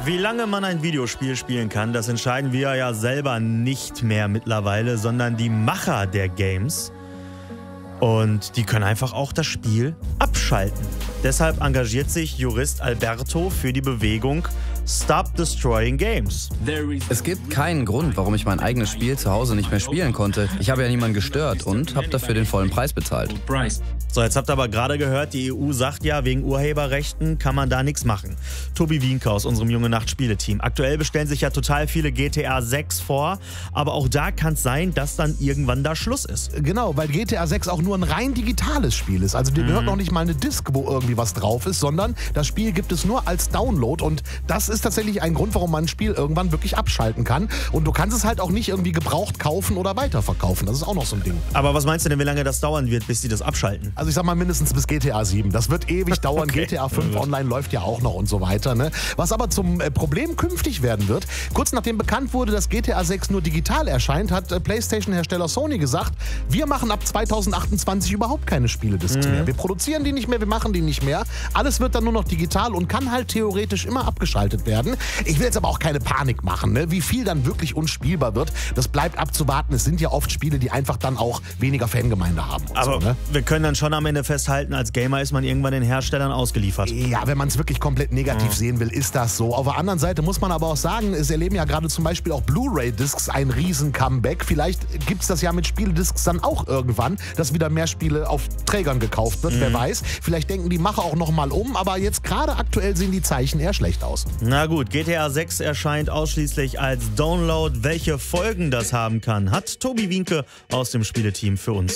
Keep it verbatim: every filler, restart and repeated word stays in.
Wie lange man ein Videospiel spielen kann, das entscheiden wir ja selber nicht mehr mittlerweile, sondern die Macher der Games. Und die können einfach auch das Spiel abschalten. Deshalb engagiert sich Jurist Alberto für die Bewegung Stop Destroying Games. Es gibt keinen Grund, warum ich mein eigenes Spiel zu Hause nicht mehr spielen konnte. Ich habe ja niemanden gestört und habe dafür den vollen Preis bezahlt. So, jetzt habt ihr aber gerade gehört, die E U sagt ja, wegen Urheberrechten kann man da nichts machen. Tobi Wienke aus unserem Junge Nacht Spiele-Team. Aktuell bestellen sich ja total viele G T A sechs vor, aber auch da kann es sein, dass dann irgendwann da Schluss ist. Genau, weil G T A sechs auch nur ein rein digitales Spiel ist. Also dir Mhm. gehört noch nicht mal eine Disc, wo irgendwie was drauf ist, sondern das Spiel gibt es nur als Download und das ist tatsächlich ein Grund, warum man ein Spiel irgendwann wirklich abschalten kann. Und du kannst es halt auch nicht irgendwie gebraucht kaufen oder weiterverkaufen. Das ist auch noch so ein Ding. Aber was meinst du denn, wie lange das dauern wird, bis sie das abschalten? Also ich sag mal mindestens bis G T A sieben. Das wird ewig dauern. Okay. G T A fünf Online läuft ja auch noch und so weiter. Ne? Was aber zum äh, Problem künftig werden wird, kurz nachdem bekannt wurde, dass G T A sechs nur digital erscheint, hat äh, PlayStation-Hersteller Sony gesagt, wir machen ab zweitausendachtundzwanzig überhaupt keine Spielediscs Mhm. mehr. Wir produzieren die nicht mehr, wir machen die nicht mehr. Alles wird dann nur noch digital und kann halt theoretisch immer abgeschaltet werden. Ich will jetzt aber auch keine Panik machen, ne? Wie viel dann wirklich unspielbar wird. Das bleibt abzuwarten. Es sind ja oft Spiele, die einfach dann auch weniger Fangemeinde haben. Und Aber so, ne? wir können dann schon am Ende festhalten, als Gamer ist man irgendwann den Herstellern ausgeliefert. Ja, wenn man es wirklich komplett negativ sehen will, ist das so. Auf der anderen Seite muss man aber auch sagen, es erleben ja gerade zum Beispiel auch Blu-ray-Discs ein Riesen-Comeback. Vielleicht gibt es das ja mit Spielediscs dann auch irgendwann, dass wieder mehr Spiele auf Trägern gekauft wird. Wer weiß. Vielleicht denken die Macher auch nochmal um, aber jetzt gerade aktuell sehen die Zeichen eher schlecht aus. Na gut, G T A sechs erscheint ausschließlich als Download. Welche Folgen das haben kann, hat Tobi Wienke aus dem Spieleteam für uns